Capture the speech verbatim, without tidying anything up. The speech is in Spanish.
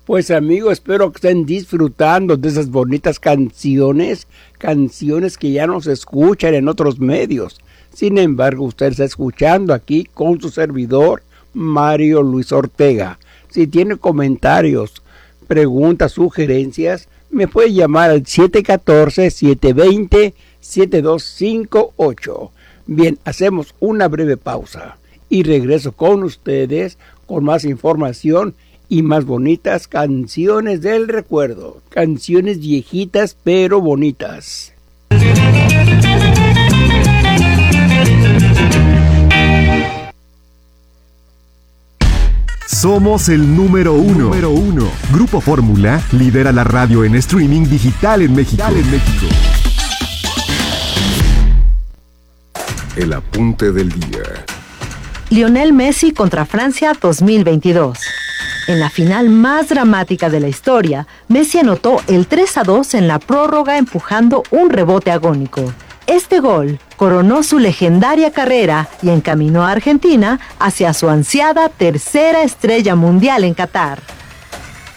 Pues amigos, espero que estén disfrutando de esas bonitas canciones, canciones que ya no se escuchan en otros medios. Sin embargo, usted está escuchando aquí con su servidor, Mario Luis Ortega. Si tiene comentarios, preguntas, sugerencias, me puede llamar al siete uno cuatro, siete dos cero, siete dos cinco ocho. Bien, hacemos una breve pausa y regreso con ustedes con más información y más bonitas canciones del recuerdo. Canciones viejitas pero bonitas. Somos el número uno. Número uno. Grupo Fórmula lidera la radio en streaming digital en México. En México. El apunte del día. Lionel Messi contra Francia dos mil veintidós. En la final más dramática de la historia, Messi anotó el tres a dos en la prórroga empujando un rebote agónico. Este gol coronó su legendaria carrera y encaminó a Argentina hacia su ansiada tercera estrella mundial en Qatar.